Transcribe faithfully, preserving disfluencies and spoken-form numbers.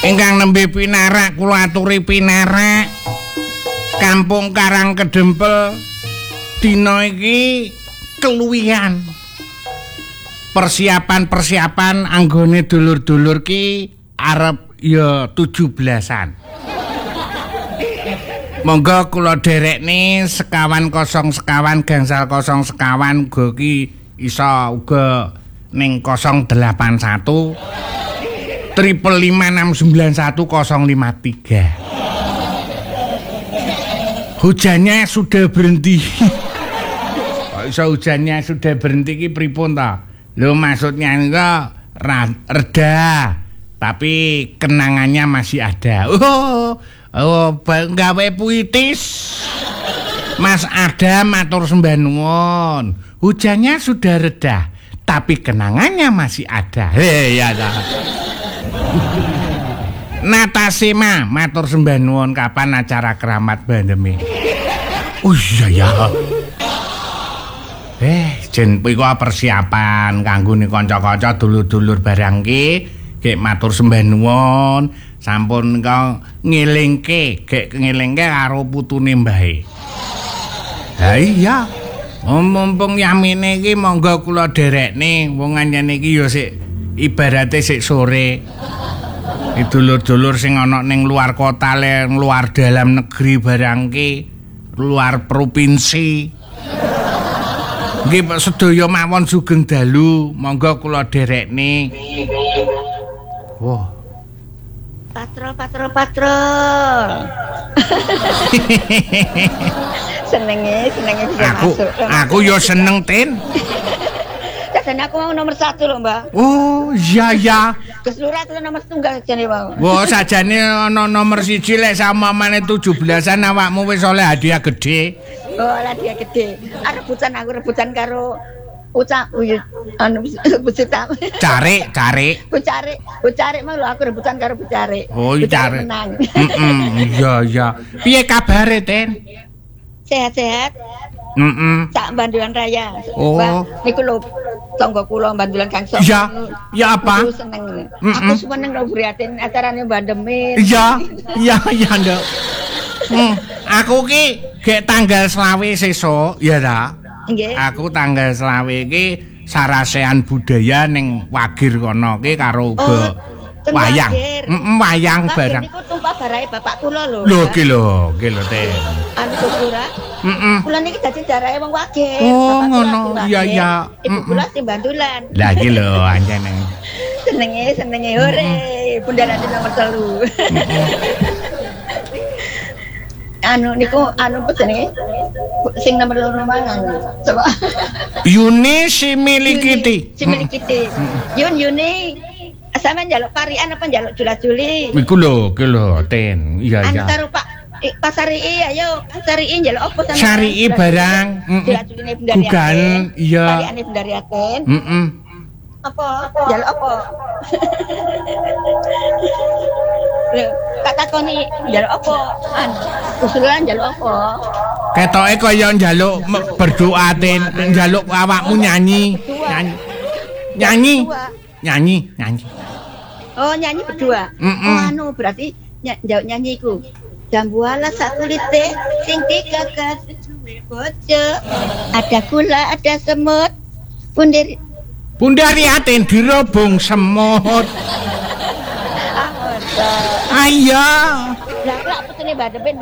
Ingkang nembe pinarak kula aturi pinarak. Kampung Karang Kedempel dina iki keluwihan. Persiapan-persiapan anggone dulur-dulur ki arep ya tujuh belasan. Monggo kula derekne sekawan kosong sekawan gangsal kosong sekawan uga ki iso uga ning nol delapan satu triple lima enam sembilan satu nol lima tiga. Hujannya sudah berhenti. Kok iso hujannya sudah berhenti ki pripun ta? Lho maksudnya enggak reda tapi kenangannya masih ada. Oh, oh gawe puitis. Mas Adam matur sembah nuwun. Hujannya sudah reda, tapi kenangannya masih ada. Hei ya dah. Natasima matur sembah nuwun kapan acara keramat bandemi. Oh iya ya. Eh, jen iku persiapan kanggo ni kanca-kanca dulur-dulur barang ki. Gek matur sembah nuwun, sampun engko ngelingke, gek ngelingke karo putune mbahe. Ha iya. Mumpung yamine iki monggo kula derekne, wong anjene iki ya sik ibarate sik sore. Iki dulur-dulur sing ana ning luar kota, ning luar dalam negeri barang ki, luar provinsi. Nggih sedaya mawon sugeng dalu, monggo kula derekne. Wah. Patrol, patrol, patrol. senenge, senenge bisa aku, masuk. Aku yo seneng, Tin. Jasane aku mau nomor satu loh, Mbak. Oh, iya ya. Keseluruhan itu nomor tunggal sajane mau. Wah, sajane ono nomor siji lek sama mane tujuh belasan awakmu wis oleh hadiah gede. Oh, hadiah gede. Arep rebutan aku rebutan karo Ucap, anu, bucita. Cari, cari. Bucari, bucari mau aku rebutan karo bucari. Oh, cari. Menang. Iya, iya. Piye kabare, Ten? Sehat-sehat. Heeh. Sak Bandulan Raya. Oh. Niku lho tangga kula Bandulan Kangso. Iya. Ya apa? Aku seneng. Aku seneng lho prihatin acarane Bandemin. Iya, iya, iya, Nduk. Hmm, aku ki gek tanggal selawe sesuk, ya ta? Nggih. Aku tanggal selawe iki sarasean budaya ning Wagir kono ki karo uga oh, wayang. Heeh, wayang barang. Niku tumpah barahe bapak kula lho. Lho ki lho, ki lho Ten. Anu kula. Heeh. Kula niki dadi jarahe wong Wagir. Oh, ngono. Iya, iya. Ibu kula sing Bandulan. Lah ki lho anjene. Senenge, senenge hore. Bundarane nomor telu. Anu niku anu apa jenenge? Sing nomor loro mangan. Coba. Yuni si milikiti. Si milikiti. Yun Yuni. Sampeyan njaluk parian apa njaluk jula-juli? Iku lho, ki lho, Ten. Iya, iya. Anu karo Pak Pasari ayo, Pasari njaluk apa sampeyan? Sari barang. Jula-juline Bendari. Bukan, iya. Pariane Bendari Aten. Heeh. Apa? Njaluk apa? Lho, tak takoni njaluk apa? Anu, usulan njaluk apa? Ketoke kaya njaluk berdoa Ten, njaluk awakmu nyanyi. Nyanyi. Nyanyi. Nyanyi, nyanyi. Oh, nyanyi berdua. Mm -mm. Oh, anu berarti njaluk nyanyi iku. Jambuala satu lite sing digagas suwe bojo. Ada gula, ada semut. Pundir Bundari Aten dirobong semut. Ah, Ayo. lah lak putune Mbak Depin